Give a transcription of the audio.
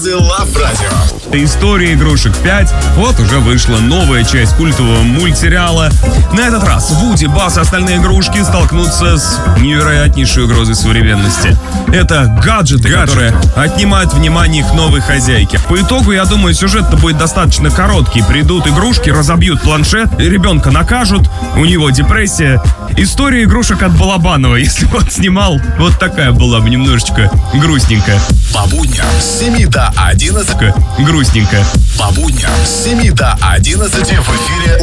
Kids Love Radio. История игрушек 5. Вот уже вышла новая часть культового мультсериала. На этот раз Вуди, Базз и остальные игрушки столкнутся с невероятнейшей угрозой современности. Это гаджеты, которые отнимают внимание их новой хозяйки. По итогу, я думаю, сюжет-то будет достаточно короткий. Придут игрушки, разобьют планшет, ребенка накажут, у него депрессия. История игрушек от Балабанова, если бы он снимал, вот такая была бы немножечко грустненькая. По будням с 7 до 11. Грустненькая. По будням с 7 до 11 в эфире